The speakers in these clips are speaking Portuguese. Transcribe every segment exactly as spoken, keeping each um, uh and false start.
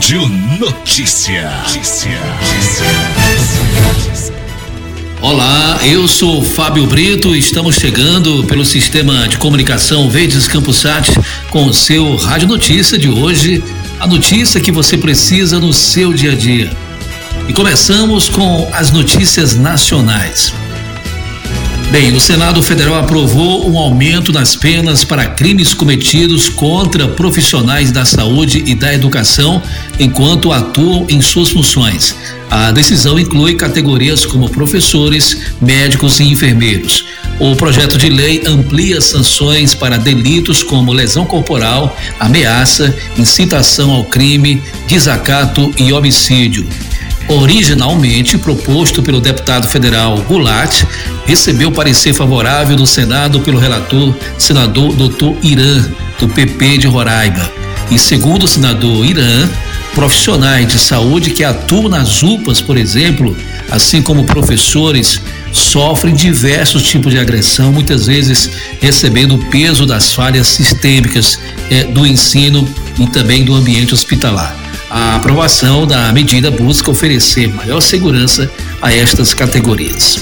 Rádio Notícia. Notícia. Olá, eu sou Fábio Brito, estamos chegando pelo sistema de comunicação Verdes Campusat com o seu Rádio Notícia de hoje, a notícia que você precisa no seu dia a dia. E começamos com as notícias nacionais. Bem, o Senado Federal aprovou um aumento nas penas para crimes cometidos contra profissionais da saúde e da educação enquanto atuam em suas funções. A decisão inclui categorias como professores, médicos e enfermeiros. O projeto de lei amplia sanções para delitos como lesão corporal, ameaça, incitação ao crime, desacato e homicídio. Originalmente proposto pelo deputado federal Goulart, recebeu parecer favorável do Senado pelo relator, senador doutor Irã, do P P de Roraima. E segundo o senador Irã, profissionais de saúde que atuam nas U P As, por exemplo, assim como professores, sofrem diversos tipos de agressão, muitas vezes recebendo o peso das falhas sistêmicas eh, do ensino e também do ambiente hospitalar. A aprovação da medida busca oferecer maior segurança a estas categorias.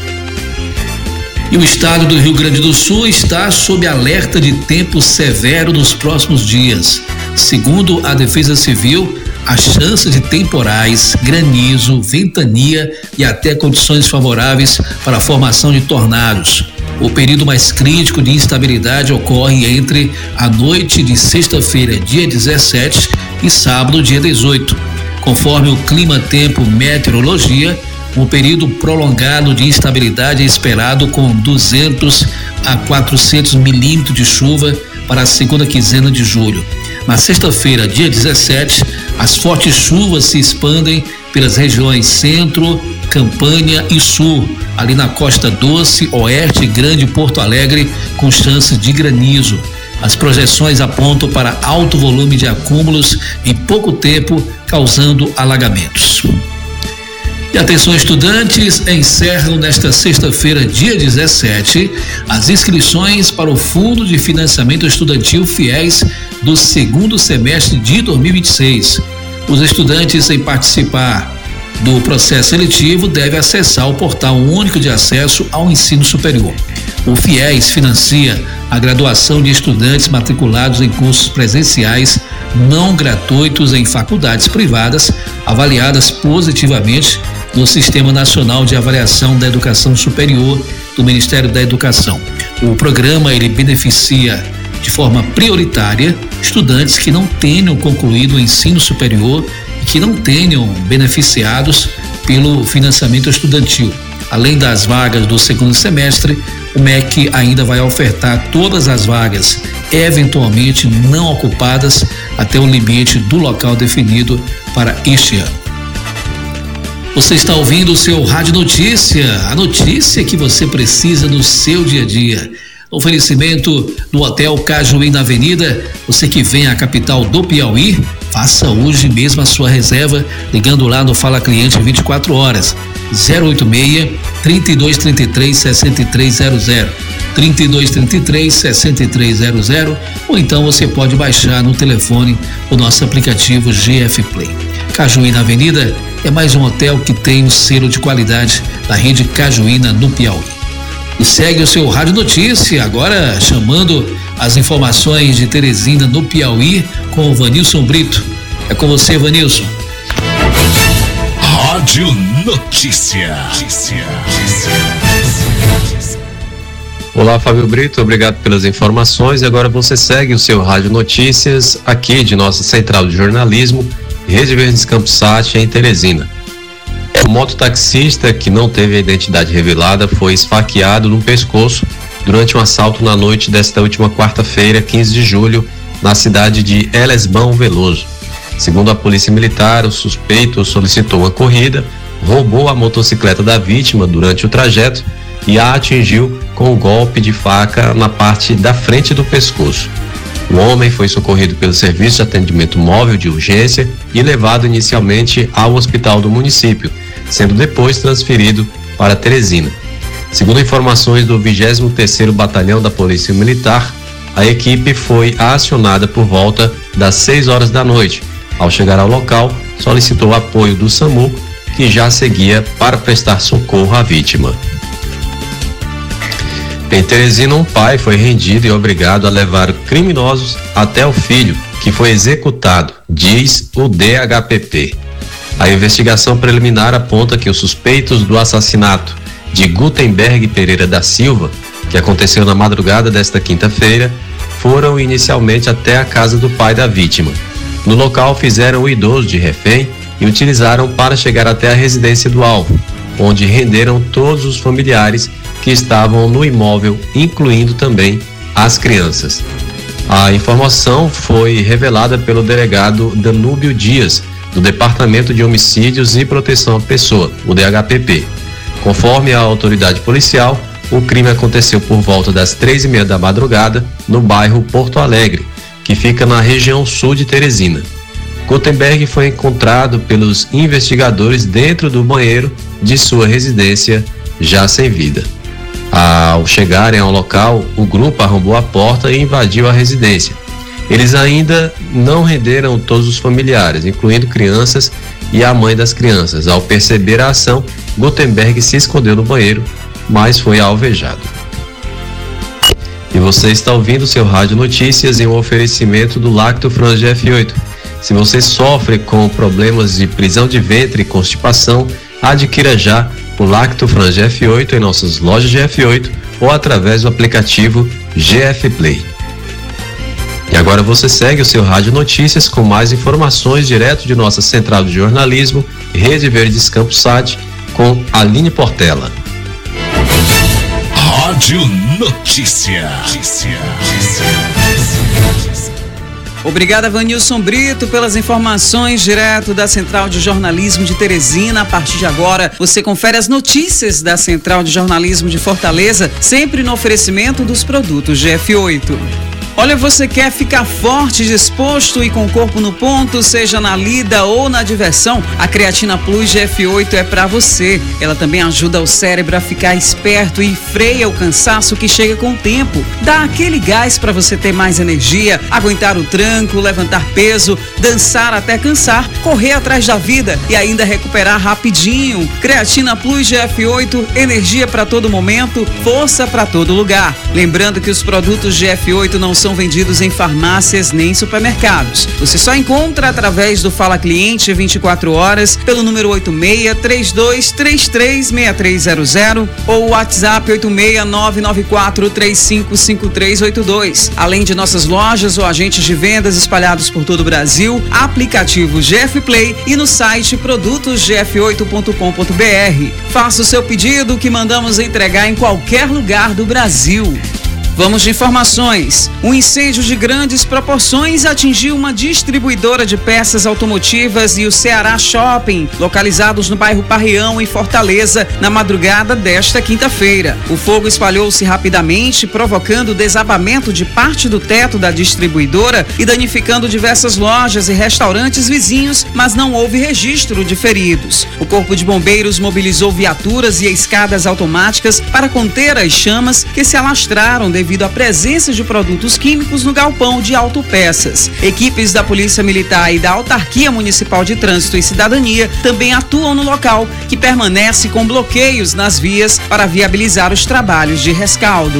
E o estado do Rio Grande do Sul está sob alerta de tempo severo nos próximos dias. Segundo a Defesa Civil, a chance de temporais, granizo, ventania e até condições favoráveis para a formação de tornados. O período mais crítico de instabilidade ocorre entre a noite de sexta-feira, dia dezessete, e sábado, dia dezoito. Conforme o Clima Tempo Meteorologia, um período prolongado de instabilidade é esperado com duzentos a quatrocentos milímetros de chuva para a segunda quinzena de julho. Na sexta-feira, dia dezessete, as fortes chuvas se expandem pelas regiões centro, Campanha e sul, ali na Costa Doce, Oeste e Grande Porto Alegre, com chances de granizo. As projeções apontam para alto volume de acúmulos em pouco tempo, causando alagamentos. E atenção, estudantes, encerram nesta sexta-feira, dia dezessete, as inscrições para o Fundo de Financiamento Estudantil FIES do segundo semestre de dois mil e vinte e seis. Os estudantes em participar do processo seletivo devem acessar o portal único de acesso ao ensino superior. O FIES financia a graduação de estudantes matriculados em cursos presenciais não gratuitos em faculdades privadas avaliadas positivamente no Sistema Nacional de Avaliação da Educação Superior do Ministério da Educação. O programa ele beneficia de forma prioritária estudantes que não tenham concluído o ensino superior e que não tenham beneficiados pelo financiamento estudantil. Além das vagas do segundo semestre, o M E C ainda vai ofertar todas as vagas eventualmente não ocupadas até o limite do local definido para este ano. Você está ouvindo o seu Rádio Notícia, a notícia que você precisa no seu dia a dia. Oferecimento do Hotel Cajuí na Avenida. Você que vem à capital do Piauí, faça hoje mesmo a sua reserva ligando lá no Fala Cliente vinte e quatro horas, zero oito seis, trinta e dois, trinta e três, sessenta e três zero zero, trinta e dois, trinta e três, sessenta e três zero zero, ou então você pode baixar no telefone o nosso aplicativo G F Play. Cajuí na Avenida é mais um hotel que tem o selo de qualidade da rede Cajuína no Piauí. E segue o seu Rádio Notícia, agora chamando as informações de Teresina no Piauí com o Vanilson Brito. É com você, Vanilson. Rádio Notícia. Notícia. Olá, Fábio Brito, obrigado pelas informações. E agora você segue o seu Rádio Notícias aqui de nossa central de jornalismo, Rede Verdes Campusat, em Teresina. O mototaxista, que não teve a identidade revelada, foi esfaqueado no pescoço durante um assalto na noite desta última quarta-feira, quinze de julho, na cidade de Elesbão Veloso. Segundo a Polícia Militar, o suspeito solicitou uma corrida, roubou a motocicleta da vítima durante o trajeto e a atingiu com um golpe de faca na parte da frente do pescoço. O homem foi socorrido pelo Serviço de Atendimento Móvel de Urgência e levado inicialmente ao hospital do município, sendo depois transferido para Teresina. Segundo informações do vigésimo terceiro Batalhão da Polícia Militar, a equipe foi acionada por volta das seis horas da noite, Ao chegar ao local, solicitou apoio do SAMU, que já seguia para prestar socorro à vítima. Em Teresina, um pai foi rendido e obrigado a levar criminosos até o filho, que foi executado, diz o D H P P. A investigação preliminar aponta que os suspeitos do assassinato de Gutenberg Pereira da Silva, que aconteceu na madrugada desta quinta-feira, foram inicialmente até a casa do pai da vítima. No local, fizeram o idoso de refém e utilizaram para chegar até a residência do alvo, onde renderam todos os familiares que estavam no imóvel, incluindo também as crianças. A informação foi revelada pelo delegado Danúbio Dias, do Departamento de Homicídios e Proteção à Pessoa, o D H P P. Conforme a autoridade policial, o crime aconteceu por volta das três e meia da madrugada, no bairro Porto Alegre, que fica na região sul de Teresina. Gutenberg foi encontrado pelos investigadores dentro do banheiro de sua residência, já sem vida. Ao chegarem ao local, o grupo arrombou a porta e invadiu a residência. Eles ainda não renderam todos os familiares, incluindo crianças e a mãe das crianças. Ao perceber a ação, Gutenberg se escondeu no banheiro, mas foi alvejado. E você está ouvindo seu Rádio Notícias em um oferecimento do Lactofrans G F oito. Se você sofre com problemas de prisão de ventre e constipação, adquira já o Lactofrans G F oito em nossas lojas G F oito ou através do aplicativo G F Play. E agora você segue o seu Rádio Notícias com mais informações direto de nossa central de jornalismo, Rede Verdes Campusat, com Aline Portela. Rádio Notícia. Notícia. Obrigada, Vanilson Brito, pelas informações direto da Central de Jornalismo de Teresina. A partir de agora, você confere as notícias da Central de Jornalismo de Fortaleza, sempre no oferecimento dos produtos G F oito. Olha, você quer ficar forte, disposto e com o corpo no ponto, seja na lida ou na diversão? A Creatina Plus G F oito é pra você. Ela também ajuda o cérebro a ficar esperto e freia o cansaço que chega com o tempo. Dá aquele gás para você ter mais energia, aguentar o tranco, levantar peso, dançar até cansar, correr atrás da vida e ainda recuperar rapidinho. Creatina Plus G F oito, energia para todo momento, força para todo lugar. Lembrando que os produtos G F oito não são vendidos em farmácias nem supermercados. Você só encontra através do Fala Cliente vinte e quatro horas pelo número oito seis três dois três três seis três zero zero ou o WhatsApp oito seis nove nove quatro três cinco cinco três oito dois. Além de nossas lojas ou agentes de vendas espalhados por todo o Brasil, aplicativo G F Play e no site produtos g f oito ponto com ponto b r. Faça o seu pedido que mandamos entregar em qualquer lugar do Brasil. Vamos de informações. Um incêndio de grandes proporções atingiu uma distribuidora de peças automotivas e o Ceará Shopping, localizados no bairro Parreão, em Fortaleza, na madrugada desta quinta-feira. O fogo espalhou-se rapidamente, provocando o desabamento de parte do teto da distribuidora e danificando diversas lojas e restaurantes vizinhos, mas não houve registro de feridos. O Corpo de Bombeiros mobilizou viaturas e escadas automáticas para conter as chamas que se alastraram devido devido à presença de produtos químicos no galpão de autopeças. Equipes da Polícia Militar e da Autarquia Municipal de Trânsito e Cidadania também atuam no local, que permanece com bloqueios nas vias para viabilizar os trabalhos de rescaldo.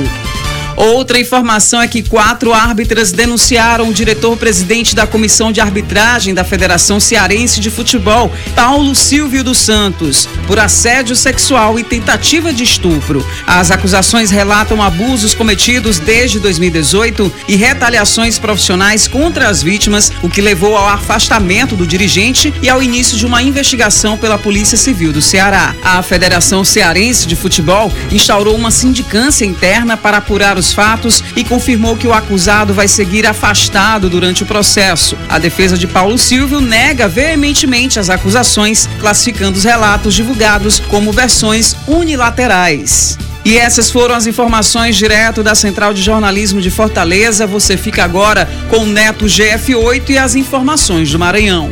Outra informação é que quatro árbitras denunciaram o diretor-presidente da Comissão de Arbitragem da Federação Cearense de Futebol, Paulo Silvio dos Santos, por assédio sexual e tentativa de estupro. As acusações relatam abusos cometidos desde dois mil e dezoito e retaliações profissionais contra as vítimas, o que levou ao afastamento do dirigente e ao início de uma investigação pela Polícia Civil do Ceará. A Federação Cearense de Futebol instaurou uma sindicância interna para apurar os fatos e confirmou que o acusado vai seguir afastado durante o processo. A defesa de Paulo Silvio nega veementemente as acusações, classificando os relatos divulgados como versões unilaterais. E essas foram as informações direto da Central de Jornalismo de Fortaleza. Você fica agora com o Neto G F oito e as informações do Maranhão.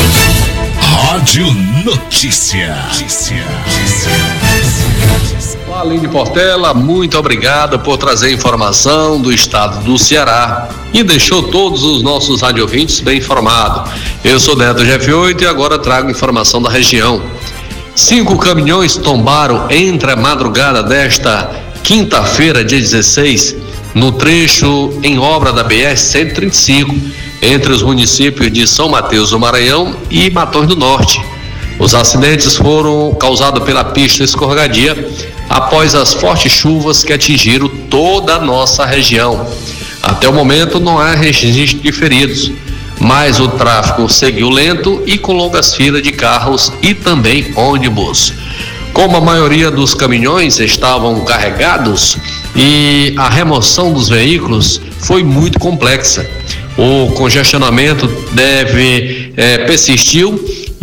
Rádio Notícia. Notícia. Notícia. Olá, Aline Portela, muito obrigado por trazer informação do estado do Ceará e deixou todos os nossos radiovintes bem informados. Eu sou Neto G F oito e agora trago informação da região. Cinco caminhões tombaram entre a madrugada desta quinta-feira, dia dezesseis, no trecho em obra da B R cento e trinta e cinco, entre os municípios de São Mateus do Maranhão e Matões do Norte. Os acidentes foram causados pela pista escorregadia após as fortes chuvas que atingiram toda a nossa região. Até o momento não há registro de feridos, mas o tráfego seguiu lento e com longas filas de carros e também ônibus. Como a maioria dos caminhões estavam carregados e a remoção dos veículos foi muito complexa, o congestionamento deve é, persistiu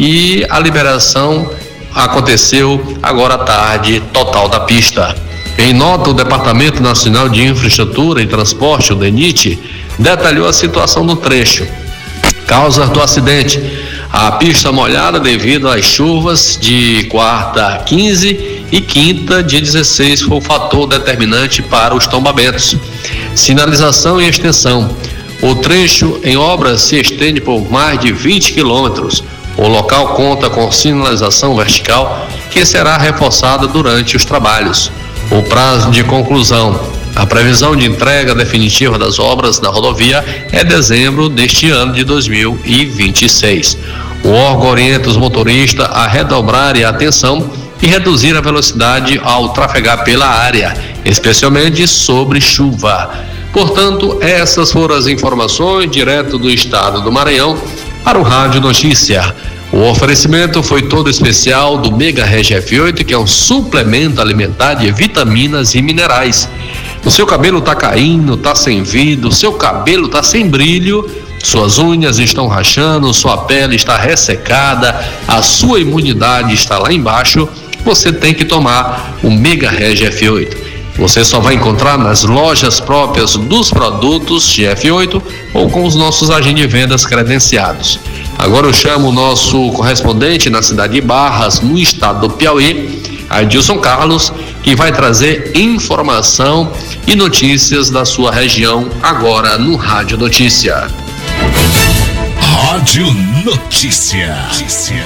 e a liberação aconteceu agora à tarde total da pista. Em nota, o Departamento Nacional de Infraestrutura e Transporte, o DENIT, detalhou a situação do trecho. Causas do acidente: a pista molhada devido às chuvas de quarta quinze e quinta dia dezesseis foi o fator determinante para os tombamentos. Sinalização e extensão: o trecho em obras se estende por mais de vinte quilômetros. O local conta com sinalização vertical que será reforçada durante os trabalhos. O prazo de conclusão: a previsão de entrega definitiva das obras na rodovia é dezembro deste ano de dois mil e vinte e seis. O órgão orienta os motoristas a redobrarem a atenção e reduzir a velocidade ao trafegar pela área, especialmente sobre chuva. Portanto, essas foram as informações direto do estado do Maranhão para o Rádio Notícia. O oferecimento foi todo especial do Mega Reg F oito, que é um suplemento alimentar de vitaminas e minerais. O seu cabelo está caindo, está sem vida, o seu cabelo está sem brilho, suas unhas estão rachando, sua pele está ressecada, a sua imunidade está lá embaixo, você tem que tomar o Mega Reg F oito. Você só vai encontrar nas lojas próprias dos produtos de F oito ou com os nossos agentes de vendas credenciados. Agora eu chamo o nosso correspondente na cidade de Barras, no estado do Piauí, Adilson Carlos, que vai trazer informação e notícias da sua região agora no Rádio Notícia. Rádio Notícia. Notícia.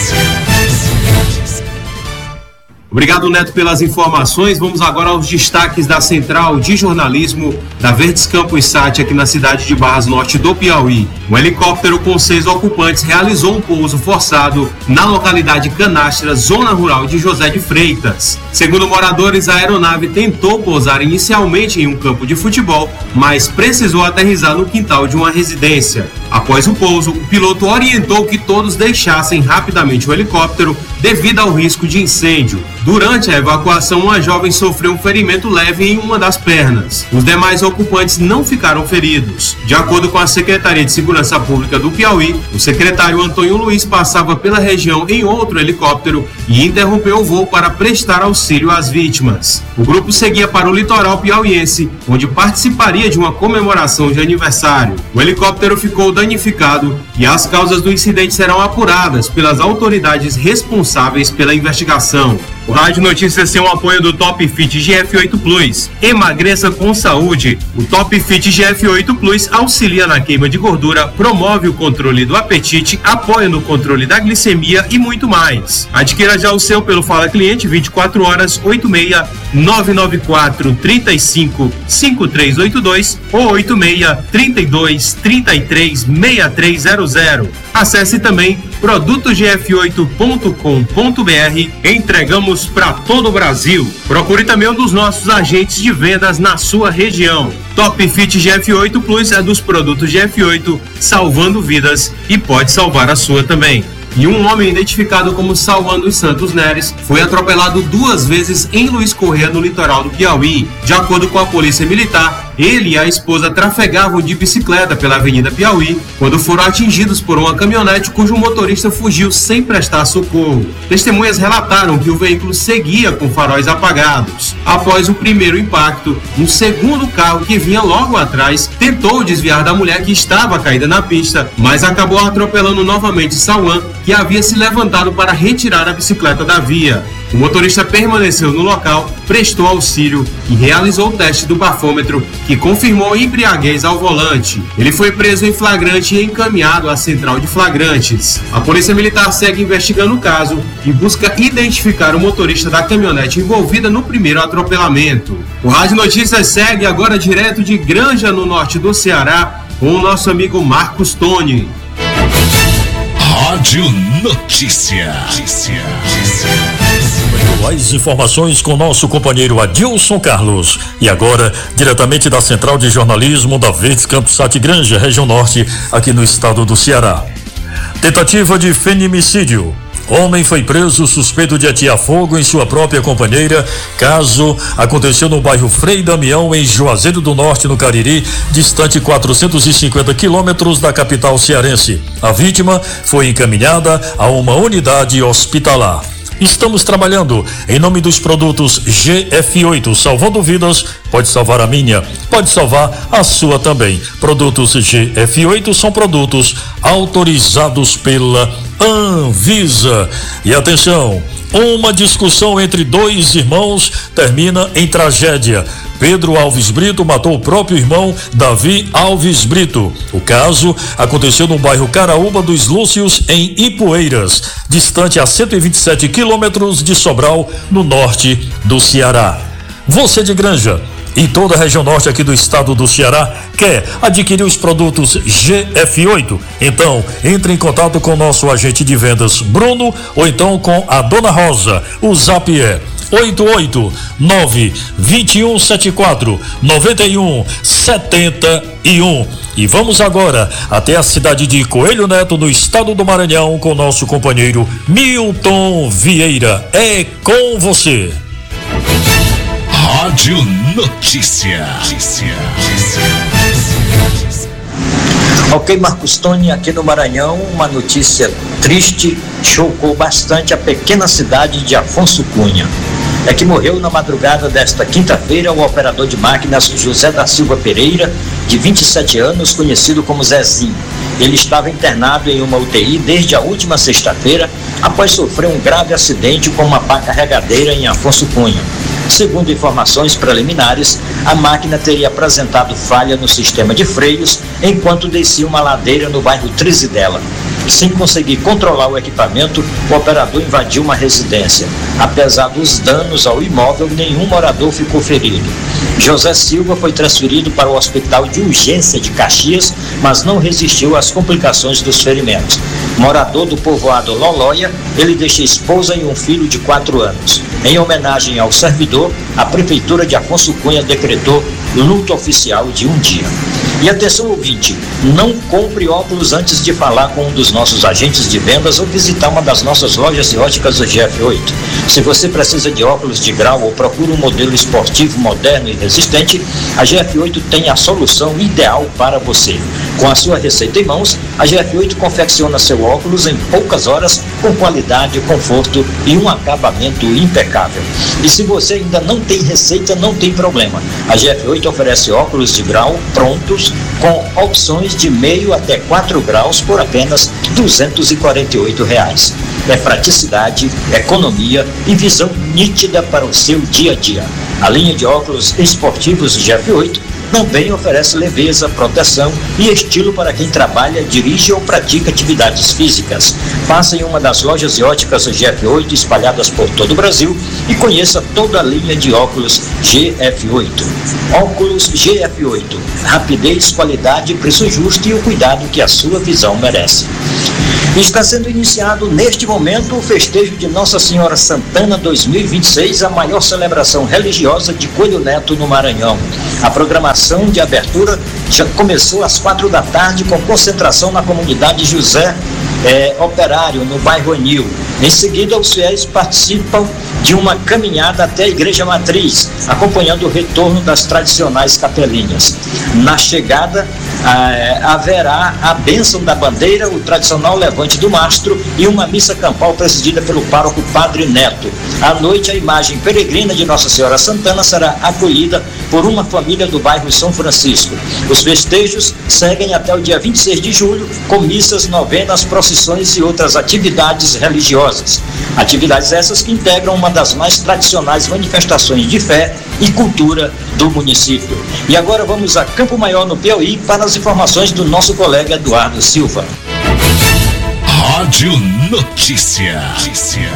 Obrigado, Neto, pelas informações. Vamos agora aos destaques da Central de Jornalismo da Verdes Campos Sat, aqui na cidade de Barras Norte do Piauí. Um helicóptero com seis ocupantes realizou um pouso forçado na localidade Canastra, zona rural de José de Freitas. Segundo moradores, a aeronave tentou pousar inicialmente em um campo de futebol, mas precisou aterrissar no quintal de uma residência. Após o pouso, o piloto orientou que todos deixassem rapidamente o helicóptero devido ao risco de incêndio. Durante a evacuação, uma jovem sofreu um ferimento leve em uma das pernas. Os demais ocupantes não ficaram feridos. De acordo com a Secretaria de Segurança Pública do Piauí, o secretário Antônio Luiz passava pela região em outro helicóptero e interrompeu o voo para prestar auxílio às vítimas. O grupo seguia para o litoral piauiense, onde participaria de uma comemoração de aniversário. O helicóptero ficou danificado e as causas do incidente serão apuradas pelas autoridades responsáveis pela investigação. O Rádio Notícias tem o apoio do Top Fit G F oito Plus. Emagreça com saúde. O Top Fit G F oito Plus auxilia na queima de gordura, promove o controle do apetite, apoia no controle da glicemia e muito mais. Adquira já o seu pelo Fala Cliente vinte e quatro horas oito seis nove nove quatro três cinco cinco três oito dois ou oito seis três dois três três seis três zero zero. Acesse também produtos g f oito ponto com ponto b r. Entregamos para todo o Brasil. Procure também um dos nossos agentes de vendas na sua região. Top Fit G F oito Plus é dos produtos G F oito, salvando vidas, e pode salvar a sua também. E um homem identificado como Salman dos Santos Neres foi atropelado duas vezes em Luiz Correia, no litoral do Piauí. De acordo com a Polícia Militar, ele e a esposa trafegavam de bicicleta pela Avenida Piauí quando foram atingidos por uma caminhonete cujo motorista fugiu sem prestar socorro. Testemunhas relataram que o veículo seguia com faróis apagados. Após o primeiro impacto, um segundo carro que vinha logo atrás tentou desviar da mulher que estava caída na pista, mas acabou atropelando novamente Salman, que havia se levantado para retirar a bicicleta da via. O motorista permaneceu no local, prestou auxílio e realizou o teste do bafômetro, que confirmou embriaguez ao volante. Ele foi preso em flagrante e encaminhado à central de flagrantes. A Polícia Militar segue investigando o caso e busca identificar o motorista da caminhonete envolvida no primeiro atropelamento. O Rádio Notícias segue agora direto de Granja, no norte do Ceará, com o nosso amigo Marcos Tony. Rádio Notícia. Notícia. As informações com nosso companheiro Adilson Carlos. E agora, diretamente da Central de Jornalismo da Verdes Campusat Granja, região norte, aqui no estado do Ceará. Tentativa de feminicídio. Homem foi preso suspeito de atear fogo em sua própria companheira. Caso aconteceu no bairro Frei Damião, em Juazeiro do Norte, no Cariri, distante quatrocentos e cinquenta quilômetros da capital cearense. A vítima foi encaminhada a uma unidade hospitalar. Estamos trabalhando em nome dos produtos G F oito, salvando vidas. Pode salvar a minha, pode salvar a sua também. Produtos G F oito são produtos autorizados pela Anvisa. E atenção, uma discussão entre dois irmãos termina em tragédia. Pedro Alves Brito matou o próprio irmão Davi Alves Brito. O caso aconteceu no bairro Caraúba dos Lúcios, em Ipueiras, distante a cento e vinte e sete quilômetros de Sobral, no norte do Ceará. Você de Granja e toda a região norte aqui do estado do Ceará quer adquirir os produtos G F oito? Então, entre em contato com o nosso agente de vendas Bruno, ou então com a Dona Rosa. O zap é oito oito nove, dois um sete quatro, nove um sete um. E vamos agora até a cidade de Coelho Neto, no estado do Maranhão, com nosso companheiro Milton Vieira. É com você. Rádio Notícia. Notícia. Ok, Marcos Tony, aqui no Maranhão, uma notícia triste chocou bastante a pequena cidade de Afonso Cunha. É que morreu na madrugada desta quinta-feira o operador de máquinas José da Silva Pereira, de vinte e sete anos, conhecido como Zezinho. Ele estava internado em uma U T I desde a última sexta-feira, após sofrer um grave acidente com uma pá carregadeira em Afonso Cunha. Segundo informações preliminares, a máquina teria apresentado falha no sistema de freios enquanto descia uma ladeira no bairro Trizidela. Sem conseguir controlar o equipamento, o operador invadiu uma residência. Apesar dos danos ao imóvel, nenhum morador ficou ferido. José Silva foi transferido para o Hospital de Urgência de Caxias, mas não resistiu às complicações dos ferimentos. Morador do povoado Lolóia, ele deixa esposa e um filho de quatro anos. Em homenagem ao servidor, a Prefeitura de Afonso Cunha decretou luto oficial de um dia. E atenção, ouvinte, não compre óculos antes de falar com um dos nossos agentes de vendas ou visitar uma das nossas lojas de óticas do G F oito. Se você precisa de óculos de grau ou procura um modelo esportivo, moderno e resistente, a G F oito tem a solução ideal para você. Com a sua receita em mãos, a G F oito confecciona seu óculos em poucas horas, com qualidade, conforto e um acabamento impecável. E se você ainda não tem receita, não tem problema. A G F oito oferece óculos de grau prontos, com opções de meio até quatro graus por apenas duzentos e quarenta e oito reais. É praticidade, economia e visão nítida para o seu dia a dia. A linha de óculos esportivos G F oito também oferece leveza, proteção e estilo para quem trabalha, dirige ou pratica atividades físicas. Passe em uma das lojas de óticas G F oito espalhadas por todo o Brasil e conheça toda a linha de óculos G F oito. Óculos G F oito. Rapidez, qualidade, preço justo e o cuidado que a sua visão merece. Está sendo iniciado neste momento o festejo de Nossa Senhora Santana dois mil e vinte e seis, a maior celebração religiosa de Coelho Neto, no Maranhão. A programação de abertura já começou às quatro da tarde, com concentração na comunidade José é, Operário, no bairro Anil. Em seguida, os fiéis participam de uma caminhada até a Igreja Matriz, acompanhando o retorno das tradicionais capelinhas. Na chegada, ah, haverá a bênção da bandeira, o tradicional levante do mastro e uma missa campal presidida pelo pároco Padre Neto. À noite, a imagem peregrina de Nossa Senhora Santana será acolhida por uma família do bairro São Francisco. Os festejos seguem até o dia vinte e seis de julho, com missas, novenas, procissões e outras atividades religiosas. Atividades essas que integram uma das mais tradicionais manifestações de fé e cultura do município. E agora vamos a Campo Maior, no Piauí, para as informações do nosso colega Eduardo Silva. Rádio Notícia. Notícia.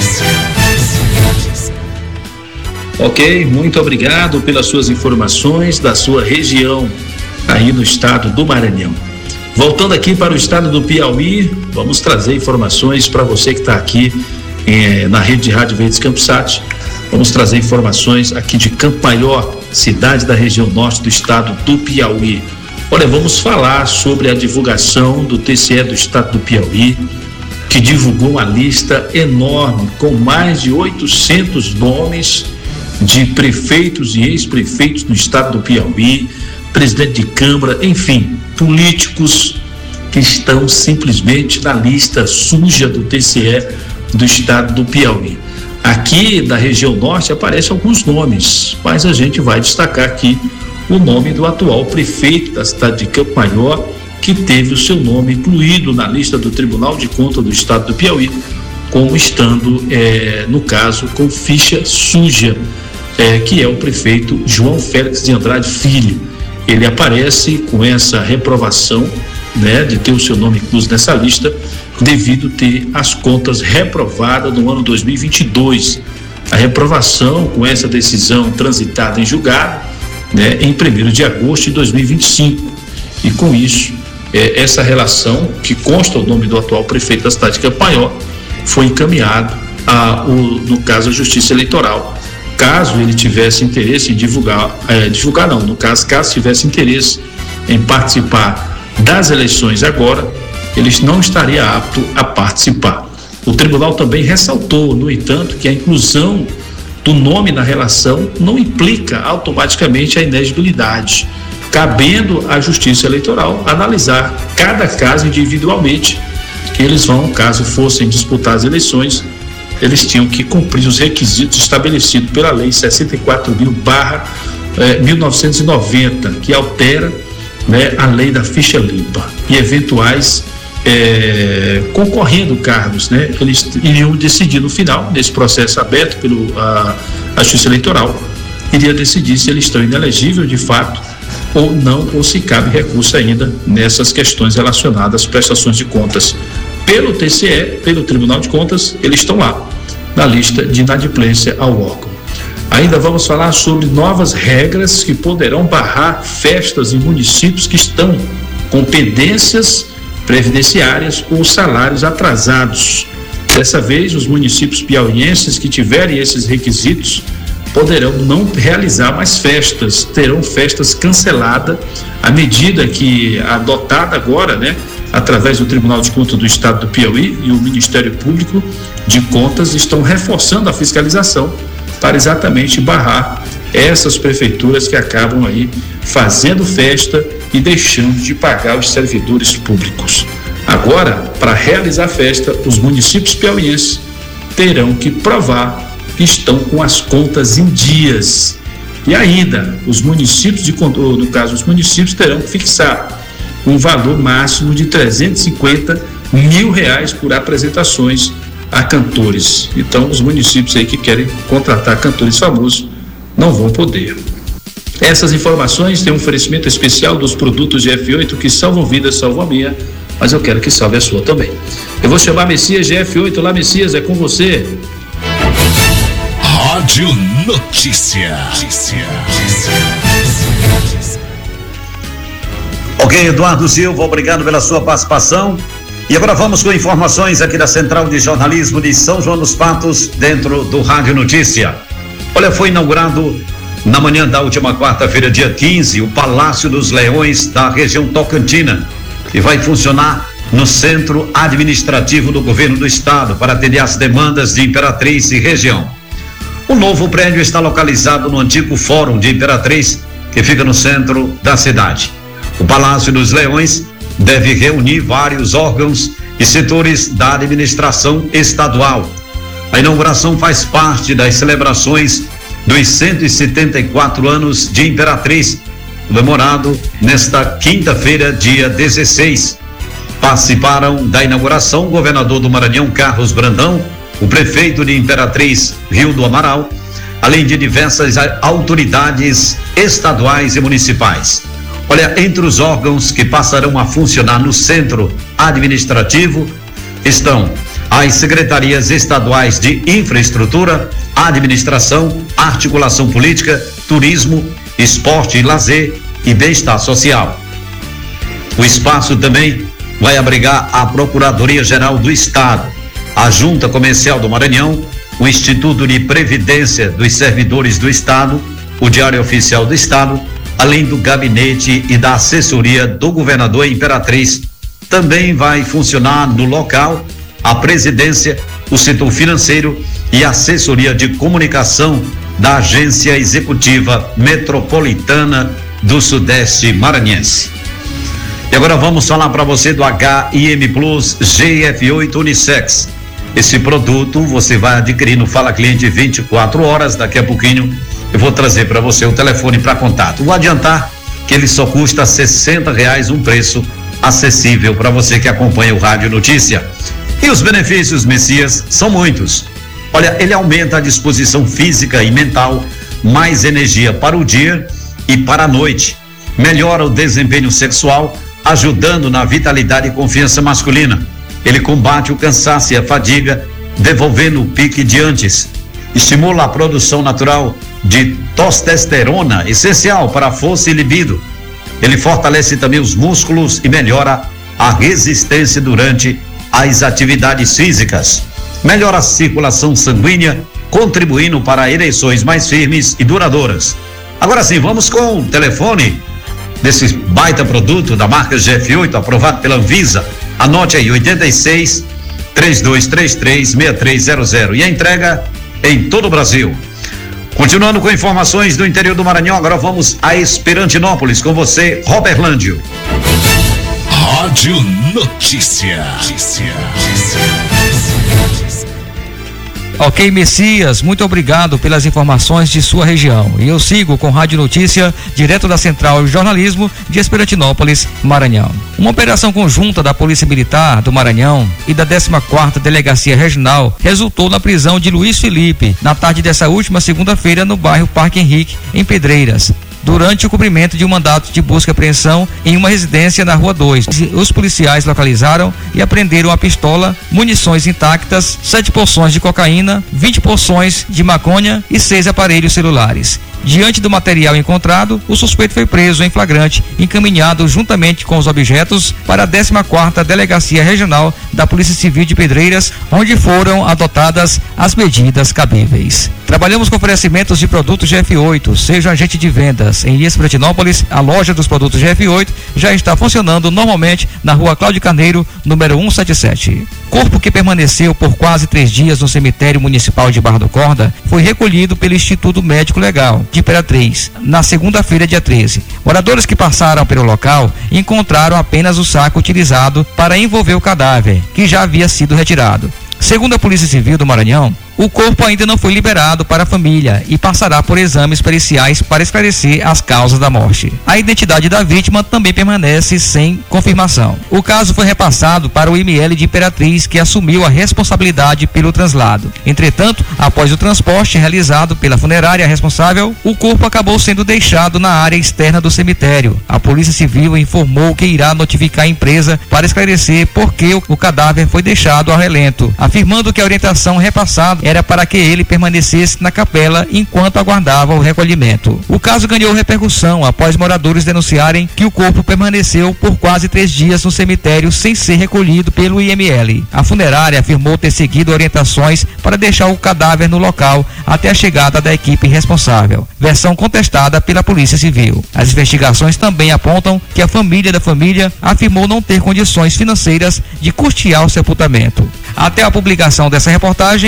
Ok, muito obrigado pelas suas informações da sua região aí no estado do Maranhão. Voltando aqui para o estado do Piauí, vamos trazer informações para você que está aqui eh, na rede de Rádio Verdes Campusat. Vamos trazer informações aqui de Campo Maior, cidade da região norte do estado do Piauí. Olha, vamos falar sobre a divulgação do T C E do estado do Piauí, que divulgou uma lista enorme com mais de oitocentos nomes de prefeitos e ex-prefeitos do estado do Piauí, presidente de Câmara, enfim, políticos que estão simplesmente na lista suja do T C E do estado do Piauí. Aqui da região norte aparecem alguns nomes, mas a gente vai destacar aqui o nome do atual prefeito da cidade de Campo Maior, que teve o seu nome incluído na lista do Tribunal de Contas do estado do Piauí, como estando, é, no caso, com ficha suja, é, que é o prefeito João Félix de Andrade Filho. Ele aparece com essa reprovação, né, de ter o seu nome incluso nessa lista, devido ter as contas reprovadas no ano dois mil e vinte e dois. A reprovação, com essa decisão transitada em julgado, né, em primeiro de agosto de dois mil e vinte e cinco. E com isso, é, essa relação, que consta o nome do atual prefeito da cidade de Campo Maior, foi encaminhado, a, o, no caso, à Justiça Eleitoral. Caso ele tivesse interesse em divulgar, é, divulgar não, no caso, caso tivesse interesse em participar das eleições agora, ele não estaria apto a participar. O tribunal também ressaltou, no entanto, que a inclusão do nome na relação não implica automaticamente a inegibilidade, cabendo à Justiça Eleitoral analisar cada caso individualmente. Eles vão, caso fossem disputar as eleições, eles tinham que cumprir os requisitos estabelecidos pela Lei sessenta e quatro mil barra mil novecentos e noventa, que altera, né, a lei da ficha limpa, e eventuais é, concorrendo cargos, né, eles iriam decidir no final, nesse processo aberto pela Justiça Eleitoral, iria decidir se eles estão inelegíveis de fato ou não, ou se cabe recurso ainda nessas questões relacionadas às prestações de contas. Pelo T C E, pelo Tribunal de Contas, eles estão lá, na lista de inadimplência ao órgão. Ainda vamos falar sobre novas regras que poderão barrar festas em municípios que estão com pendências previdenciárias ou salários atrasados. Dessa vez, os municípios piauienses que tiverem esses requisitos poderão não realizar mais festas, terão festas canceladas. A medida que adotada agora, né, através do Tribunal de Contas do Estado do Piauí e o Ministério Público de Contas estão reforçando a fiscalização para exatamente barrar essas prefeituras que acabam aí fazendo festa e deixando de pagar os servidores públicos. Agora, para realizar a festa, os municípios piauienses terão que provar que estão com as contas em dias. E ainda, os municípios, de, no caso, os municípios terão que fixar um valor máximo de trezentos e cinquenta mil reais por apresentações a cantores. Então, os municípios aí que querem contratar cantores famosos não vão poder. Essas informações têm um oferecimento especial dos produtos G F oito que salvam vidas, salvam a minha, mas eu quero que salve a sua também. Eu vou chamar Messias G F oito. Olá, Messias, é com você. Rádio Notícia. Notícia. Ok, Eduardo Silva, obrigado pela sua participação. E agora vamos com informações aqui da Central de Jornalismo de São João dos Patos, dentro do Rádio Notícia. Olha, foi inaugurado na manhã da última quarta-feira, dia quinze, o Palácio dos Leões da região Tocantina, que vai funcionar no centro administrativo do governo do estado para atender às demandas de Imperatriz e região. O novo prédio está localizado no antigo Fórum de Imperatriz, que fica no centro da cidade. O Palácio dos Leões deve reunir vários órgãos e setores da administração estadual. A inauguração faz parte das celebrações dos cento e setenta e quatro anos de Imperatriz, comemorado nesta quinta-feira, dia dezesseis. Participaram da inauguração o governador do Maranhão, Carlos Brandão, o prefeito de Imperatriz, Rio do Amaral, além de diversas autoridades estaduais e municipais. Olha, entre os órgãos que passarão a funcionar no centro administrativo estão as secretarias estaduais de infraestrutura, administração, articulação política, turismo, esporte e lazer e bem-estar social. O espaço também vai abrigar a Procuradoria-Geral do Estado, a Junta Comercial do Maranhão, o Instituto de Previdência dos Servidores do Estado, o Diário Oficial do Estado, além do gabinete e da assessoria do governador Imperatriz. Também vai funcionar no local a presidência, o setor financeiro e a assessoria de comunicação da Agência Executiva Metropolitana do Sudeste Maranhense. E agora vamos falar para você do H I M Plus G F oito Unissex. Esse produto você vai adquirir no Fala Cliente vinte e quatro horas. Daqui a pouquinho eu vou trazer para você o telefone para contato. Vou adiantar que ele só custa sessenta reais, um preço acessível para você que acompanha o Rádio Notícia. E os benefícios, Messias, são muitos. Olha, ele aumenta a disposição física e mental, mais energia para o dia e para a noite. Melhora o desempenho sexual, ajudando na vitalidade e confiança masculina. Ele combate o cansaço e a fadiga, devolvendo o pique de antes. Estimula a produção natural de testosterona, essencial para a força e libido. Ele fortalece também os músculos e melhora a resistência durante as atividades físicas. Melhora a circulação sanguínea, contribuindo para ereções mais firmes e duradouras. Agora sim, vamos com o telefone desse baita produto da marca G F oito, aprovado pela Anvisa. Anote aí, oitenta e seis, três dois três três, seis três zero zero, e a entrega em todo o Brasil. Continuando com informações do interior do Maranhão, agora vamos a Esperantinópolis com você, Roberlândio. Rádio Notícia. Notícia. Ok, Messias, muito obrigado pelas informações de sua região. E eu sigo com Rádio Notícia, direto da Central de Jornalismo de Esperantinópolis, Maranhão. Uma operação conjunta da Polícia Militar do Maranhão e da décima quarta Delegacia Regional resultou na prisão de Luiz Felipe, na tarde dessa última segunda-feira, no bairro Parque Henrique, em Pedreiras, durante o cumprimento de um mandato de busca e apreensão em uma residência na Rua dois. Os policiais localizaram e apreenderam a pistola, munições intactas, sete porções de cocaína, vinte porções de maconha e seis aparelhos celulares. Diante do material encontrado, o suspeito foi preso em flagrante e encaminhado juntamente com os objetos para a décima quarta Delegacia Regional da Polícia Civil de Pedreiras, onde foram adotadas as medidas cabíveis. Trabalhamos com oferecimentos de produtos G F oito, seja agente de vendas. Em Esperantinópolis, a loja dos produtos G F oito já está funcionando normalmente na Rua Cláudio Carneiro, número cento e setenta e sete. Corpo que permaneceu por quase três dias no cemitério municipal de Barra do Corda foi recolhido pelo Instituto Médico Legal de Imperatriz na segunda-feira, dia treze. Moradores que passaram pelo local encontraram apenas o saco utilizado para envolver o cadáver, que já havia sido retirado. Segundo a Polícia Civil do Maranhão, o corpo ainda não foi liberado para a família e passará por exames periciais para esclarecer as causas da morte. A identidade da vítima também permanece sem confirmação. O caso foi repassado para o I M L de Imperatriz, que assumiu a responsabilidade pelo translado. Entretanto, após o transporte realizado pela funerária responsável, o corpo acabou sendo deixado na área externa do cemitério. A Polícia Civil informou que irá notificar a empresa para esclarecer por que o cadáver foi deixado ao relento, afirmando que a orientação repassada era para que ele permanecesse na capela enquanto aguardava o recolhimento. O caso ganhou repercussão após moradores denunciarem que o corpo permaneceu por quase três dias no cemitério sem ser recolhido pelo I M L. A funerária afirmou ter seguido orientações para deixar o cadáver no local até a chegada da equipe responsável, versão contestada pela Polícia Civil. As investigações também apontam que a família da família afirmou não ter condições financeiras de custear o sepultamento. Até a publicação dessa reportagem, o governo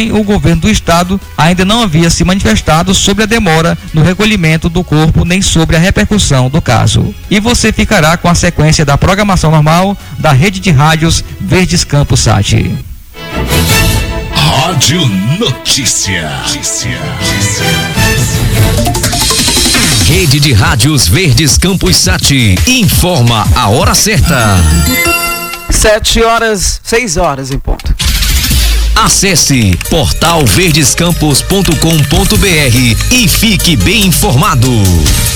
governo do estado ainda não havia se manifestado sobre a demora no recolhimento do corpo nem sobre a repercussão do caso. E você ficará com a sequência da programação normal da rede de rádios Verdes Campos Sat. Rádio Notícia. Notícia. Rede de Rádios Verdes Campos Sat informa a hora certa. Sete horas, seis horas em ponto. Acesse portal verdescampos ponto com ponto br e fique bem informado.